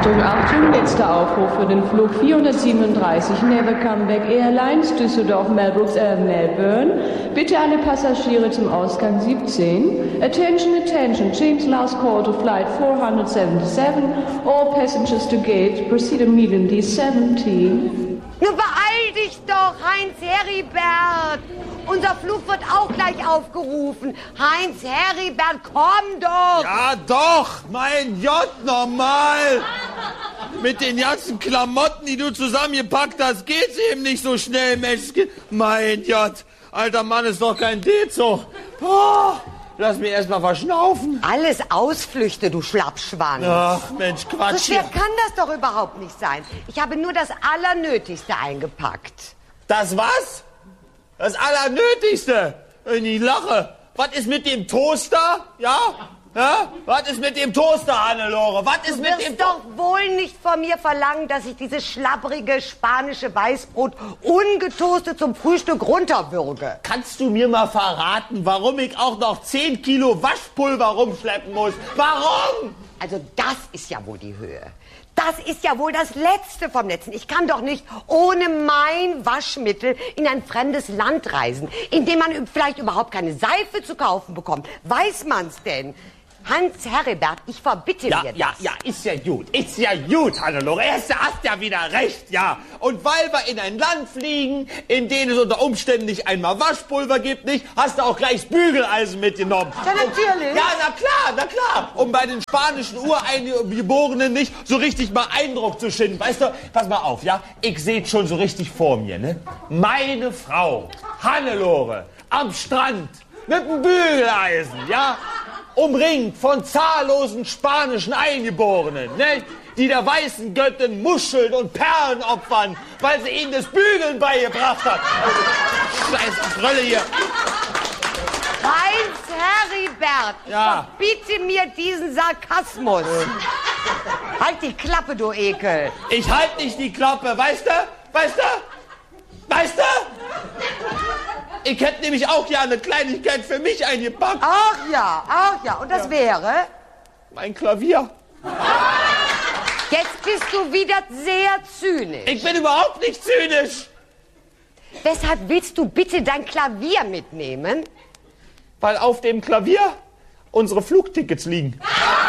Achtung, Achtung, letzter Aufruf für den Flug 437 Never Come Back Airlines, Düsseldorf, Melbourne. Bitte alle Passagiere zum Ausgang 17. Attention, attention, change last call to flight 477. All passengers to gate, proceed immediately 17. Nun beeil dich doch, Heinz-Heribert. Unser Flug wird auch gleich aufgerufen. Heinz-Heribert, komm doch. Ja doch, mein J, normal. Mit den ganzen Klamotten, die du zusammengepackt hast, geht's eben nicht so schnell, Mensch. Mein J, alter Mann, ist doch kein D-Zug. Lass mich erst mal verschnaufen. Alles Ausflüchte, du Schlappschwanz. Ach, Mensch, Quatsch. So schwer kann das doch überhaupt nicht sein. Ich habe nur das Allernötigste eingepackt. Das was? Das Allernötigste. In die Lache. Was ist mit dem Toaster? Ja? Was ist mit dem Toaster, Hannelore? Was ist mit dem doch wohl nicht von mir verlangen, dass ich dieses schlabbrige spanische Weißbrot ungetoastet zum Frühstück runterwürge. Kannst du mir mal verraten, warum ich auch noch 10 Kilo Waschpulver rumschleppen muss? Warum? Also das ist ja wohl die Höhe. Das ist ja wohl das Letzte vom Letzten. Ich kann doch nicht ohne mein Waschmittel in ein fremdes Land reisen, in dem man vielleicht überhaupt keine Seife zu kaufen bekommt. Weiß man's denn? Hans-Heribert, ich verbitte dir das. Ja, ist ja gut, Hannelore. Hast ja wieder recht, ja. Und weil wir in ein Land fliegen, in dem es unter Umständen nicht einmal Waschpulver gibt, nicht, hast du auch gleich das Bügeleisen mitgenommen. Ja, natürlich. Ja, na klar. Um bei den spanischen Ureingeborenen nicht so richtig mal Eindruck zu schinden. Weißt du, pass mal auf, ja. Ich seh's schon so richtig vor mir, ne. Meine Frau, Hannelore, am Strand, mit dem Bügeleisen, ja. Umringt von zahllosen spanischen Eingeborenen, ne? Die der weißen Göttin Muscheln und Perlen opfern, weil sie ihnen das Bügeln beigebracht hat. Scheiß Brille hier. Heinz-Heribert, ich verbiete mir diesen Sarkasmus. Halt die Klappe, du Ekel. Ich halt nicht die Klappe, weißt du? Ich hätte nämlich auch ja eine Kleinigkeit für mich eingepackt. Ach ja. Und das wäre? Mein Klavier. Jetzt bist du wieder sehr zynisch. Ich bin überhaupt nicht zynisch. Weshalb willst du bitte dein Klavier mitnehmen? Weil auf dem Klavier unsere Flugtickets liegen.